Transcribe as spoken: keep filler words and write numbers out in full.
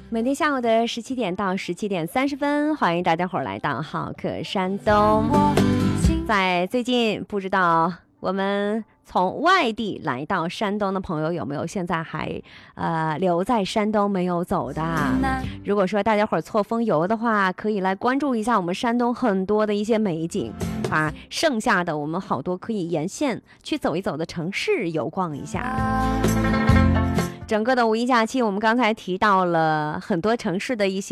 每天下午的十七点到十七点三十分，欢迎大家伙儿来到好客山东。在最近，不知道我们从外地来到山东的朋友有没有现在还呃留在山东没有走的？如果说大家伙儿错峰游的话，可以来关注一下我们山东很多的一些美景，把剩下的我们好多可以沿线去走一走的城市游逛一下。整个的五一假期，我们刚才提到了很多城市的一些